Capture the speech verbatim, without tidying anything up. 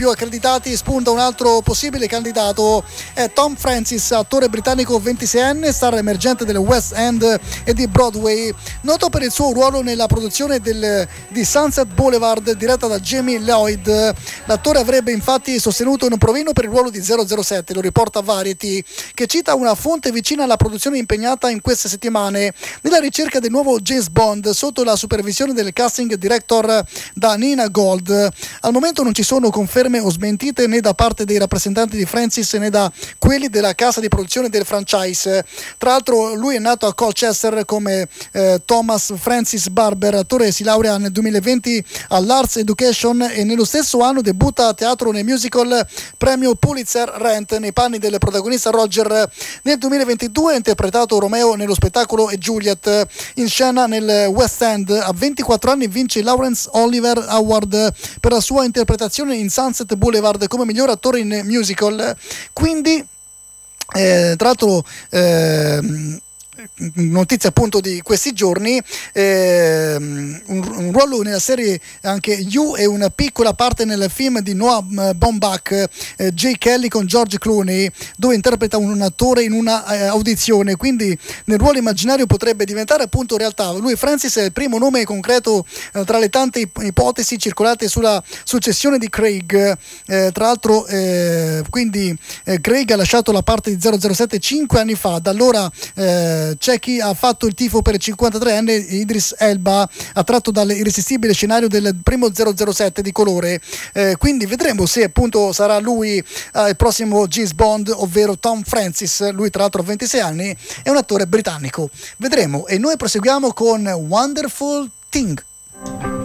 più accreditati spunta un altro possibile candidato, è Tom Francis, attore britannico ventiseienne, star emergente del West End e di Broadway, noto per il suo ruolo nella produzione del, di Sunset Boulevard diretta da Jamie Lloyd. L'attore avrebbe infatti sostenuto un provino per il ruolo di zero zero sette, lo riporta Variety, che cita una fonte vicina alla produzione impegnata in queste settimane nella ricerca del nuovo James Bond sotto la supervisione del casting director da Nina Gold. Al momento non ci sono conferme o smentite né da parte dei rappresentanti di Francis né da quelli della casa di produzione del franchise. Tra l'altro lui è nato a Colchester come eh, Thomas Francis Barber, attore, si laurea nel duemilaventi all'Arts Education e nello stesso anno debutta a teatro nel musical premio Pulitzer Rent nei panni del protagonista Roger. Nel duemilaventidue ha interpretato Romeo nello spettacolo e Juliet in scena nel West End. A ventiquattro anni vince il Laurence Olivier Award per la sua interpretazione in Sunset Boulevard come miglior attore in musical. Quindi eh, tra l'altro eh, notizia appunto di questi giorni, eh, un, un ruolo nella serie anche You e una piccola parte nel film di Noah Baumbach, eh, Jay Kelly con George Clooney, dove interpreta un attore in una eh, audizione, quindi nel ruolo immaginario potrebbe diventare appunto realtà. Lui Francis è il primo nome concreto eh, tra le tante ipotesi circolate sulla successione di Craig. Eh, tra l'altro eh, quindi eh, Craig ha lasciato la parte di zero zero sette cinque anni fa, da allora eh, c'è chi ha fatto il tifo per il cinquantatreenne Idris Elba, attratto dall'irresistibile scenario del primo zero zero sette di colore. Eh, quindi vedremo se appunto sarà lui eh, il prossimo James Bond, ovvero Tom Francis. Lui tra l'altro ha ventisei anni, è un attore britannico. Vedremo, e noi proseguiamo con Wonderful Thing.